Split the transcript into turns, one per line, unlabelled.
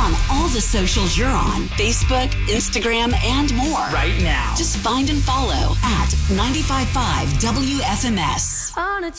on all the socials you're on. Facebook, Instagram, and more.
Right now.
Just find and follow at 95.5 WFMS.
On a